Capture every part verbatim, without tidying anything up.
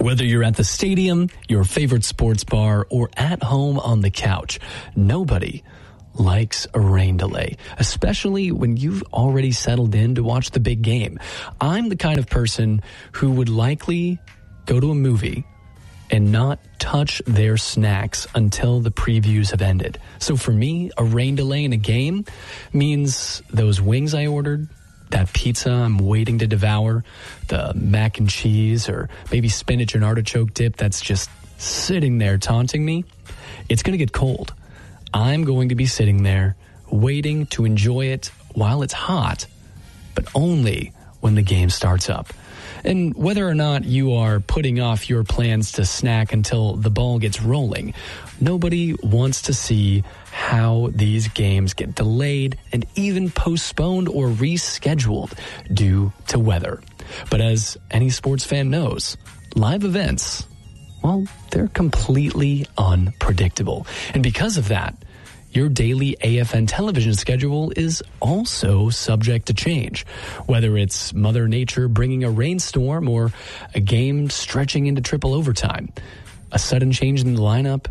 Whether you're at the stadium, your favorite sports bar, or at home on the couch, nobody likes a rain delay, especially when you've already settled in to watch the big game. I'm the kind of person who would likely go to a movie and not touch their snacks until the previews have ended. So for me, a rain delay in a game means those wings I ordered, that pizza I'm waiting to devour, the mac and cheese or maybe spinach and artichoke dip that's just sitting there taunting me, it's going to get cold. I'm going to be sitting there waiting to enjoy it while it's hot, but only when the game starts up. And whether or not you are putting off your plans to snack until the ball gets rolling, nobody wants to see how these games get delayed and even postponed or rescheduled due to weather. But as any sports fan knows, live events, well, they're completely unpredictable. And because of that, your daily A F N television schedule is also subject to change. Whether it's Mother Nature bringing a rainstorm or a game stretching into triple overtime, a sudden change in the lineup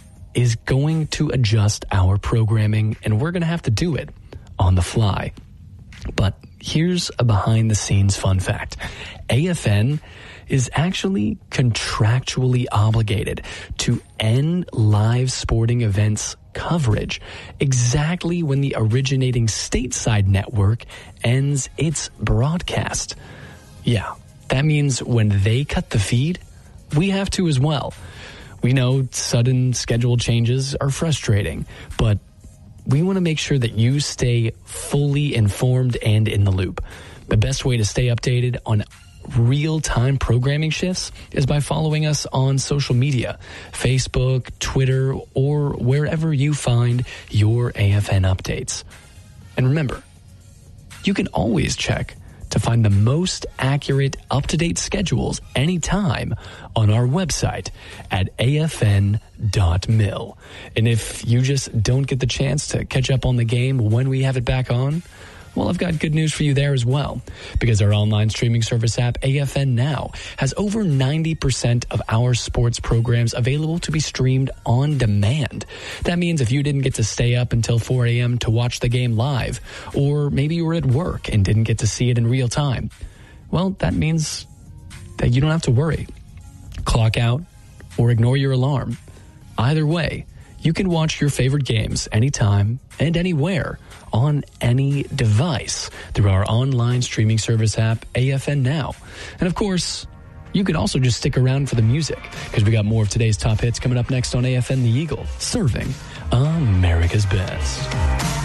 is going to adjust our programming, and we're going to have to do it on the fly. But here's a behind-the-scenes fun fact. A F N is actually contractually obligated to end live sporting events coverage exactly when the originating stateside network ends its broadcast. Yeah, that means when they cut the feed, we have to as well. We know sudden schedule changes are frustrating, but we want to make sure that you stay fully informed and in the loop. The best way to stay updated on real-time programming shifts is by following us on social media, Facebook, Twitter, or wherever you find your A F N updates. And remember, you can always check to find the most accurate, up-to-date schedules anytime on our website at A F N dot mil. And if you just don't get the chance to catch up on the game when we have it back on, well, I've got good news for you there as well, because our online streaming service app, A F N Now, has over ninety percent of our sports programs available to be streamed on demand. That means if you didn't get to stay up until four a.m. to watch the game live, or maybe you were at work and didn't get to see it in real time, well, that means that you don't have to worry. Clock out or ignore your alarm. Either way, you can watch your favorite games anytime and anywhere on any device through our online streaming service app, A F N Now. And of course, you can also just stick around for the music, because we got more of today's top hits coming up next on A F N The Eagle, serving America's best.